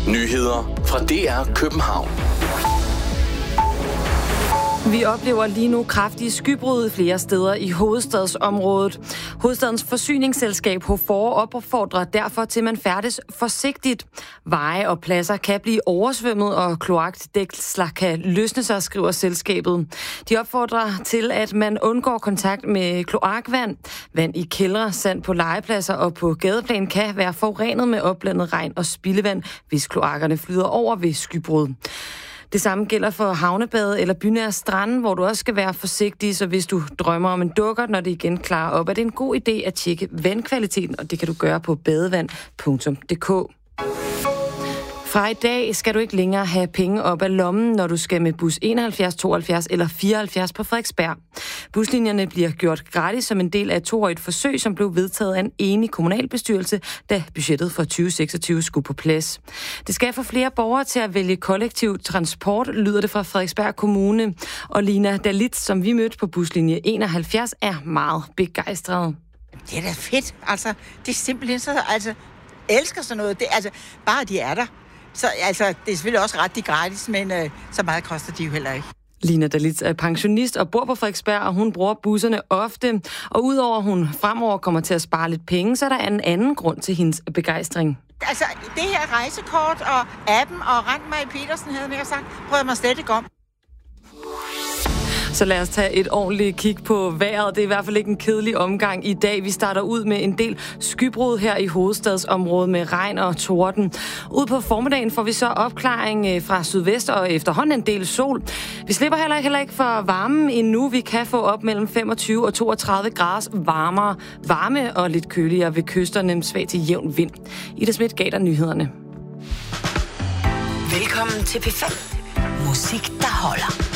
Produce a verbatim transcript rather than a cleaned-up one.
Nyheder fra D R København. Vi oplever lige nu kraftige skybrud flere steder i hovedstadsområdet. Hovedstadens forsyningsselskab H F O R opfordrer derfor til, at man færdes forsigtigt. Veje og pladser kan blive oversvømmet, og kloakdæksler kan løsne sig, skriver selskabet. De opfordrer til, at man undgår kontakt med kloakvand. Vand i kældre, sand på legepladser og på gadeplan kan være forurenet med opblandet regn og spildevand, hvis kloakkerne flyder over ved skybrud. Det samme gælder for havnebade eller bynære strande, hvor du også skal være forsigtig, så hvis du drømmer om en dukkert, når det igen klarer op, er det en god idé at tjekke vandkvaliteten, og det kan du gøre på badevand punktum d k. Fra i dag skal du ikke længere have penge op af lommen, når du skal med bus enoghalvfjerds, tooghalvfjerds eller fireoghalvfjerds på Frederiksberg. Buslinjerne bliver gjort gratis som en del af et toårigt forsøg, som blev vedtaget af en enig kommunalbestyrelse, da budgettet for tyve seksogtyve skulle på plads. Det skal få flere borgere til at vælge kollektiv transport, lyder det fra Frederiksberg Kommune. Og Lina Dalit, som vi mødte på buslinje enoghalvfjerds, er meget begejstret. Det er da fedt, altså. Det er simpelthen så, altså, elsker sådan noget. Det, altså, bare de er der. Så altså, det er selvfølgelig også ret gratis, men øh, så meget koster de jo heller ikke. Lina Dalit er pensionist og bor på Frederiksberg, og hun bruger busserne ofte. Og udover at hun fremover kommer til at spare lidt penge, så er der en anden grund til hendes begejstring. Altså, det her rejsekort og appen og Rent mig i Petersen, havde jeg sagt, prøver mig slet ikke om. Så lad os tage et ordentligt kig på vejret. Det er i hvert fald ikke en kedelig omgang i dag. Vi starter ud med en del skybrud her i hovedstadsområdet med regn og torden. Ud på formiddagen får vi så opklaring fra sydvest og efterhånden en del sol. Vi slipper heller ikke, heller ikke for varmen endnu. Vi kan få op mellem femogtyve og toogtredive grader varmere. Varme og lidt køligere ved kysterne, svag til jævn vind. Ida Schmidt gav dig nyhederne. Velkommen til P fem. Musik, der holder.